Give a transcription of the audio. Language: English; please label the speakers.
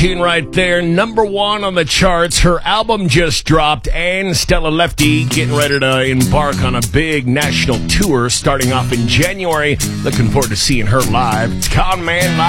Speaker 1: Right there, number one on the charts. Her album just dropped, and Stella Lefty getting ready to embark on a big national tour starting off in January. Looking forward to seeing her live. It's Con Man live.